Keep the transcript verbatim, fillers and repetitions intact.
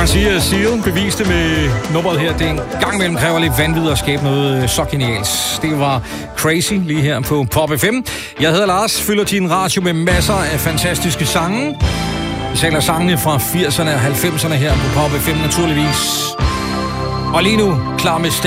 Garcia Seal beviste med nummeret her. Det er en gang imellem kræver lidt vanvid at skabe noget så genialt. Det var Crazy lige her på Pop F M. Jeg hedder Lars, fylder din radio med masser af fantastiske sange. Vi sælger sangene fra firserne og halvfemserne her på Pop F M naturligvis. Og lige nu klar med